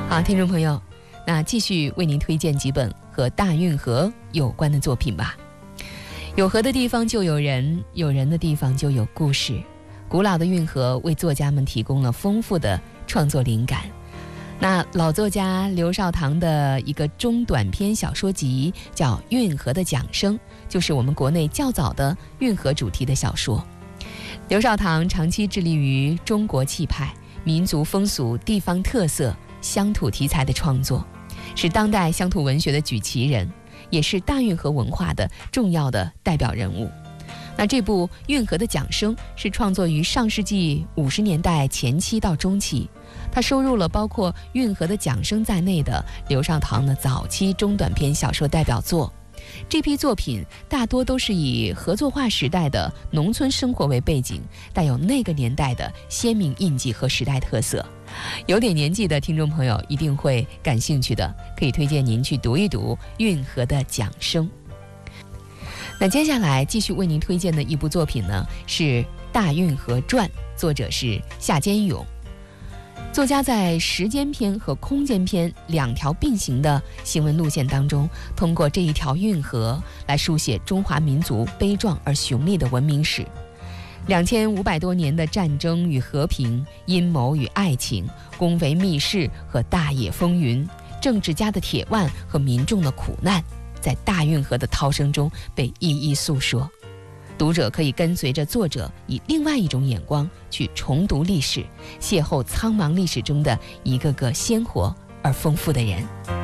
好，听众朋友，那继续为您推荐几本和大运河有关的作品吧。有河的地方就有人，有人的地方就有故事。古老的运河为作家们提供了丰富的创作灵感。那老作家刘少棠的一个中短篇小说集叫《运河的桨声》，就是我们国内较早的运河主题的小说。刘少棠长期致力于中国气派、民族风俗、地方特色、乡土题材的创作，是当代乡土文学的举旗人，也是大运河文化的重要的代表人物。那这部《运河的桨声》是创作于上世纪50年代前期到中期，它收录了包括《运河的桨声》在内的刘少棠的早期中短篇小说代表作。这批作品大多都是以合作化时代的农村生活为背景，带有那个年代的鲜明印记和时代特色。有点年纪的听众朋友一定会感兴趣的，可以推荐您去读一读《运河的桨声》。那接下来继续为您推荐的一部作品呢，是《大运河传》，作者是夏坚勇。作家在时间篇和空间篇两条并行的行文路线当中，通过这一条运河来书写中华民族悲壮而雄丽的文明史。2500多年的战争与和平、阴谋与爱情、宫闱秘事和大野风云、政治家的铁腕和民众的苦难，在大运河的涛声中被一一诉说。读者可以跟随着作者以另外一种眼光去重读历史，邂逅苍茫历史中的一个个鲜活而丰富的人。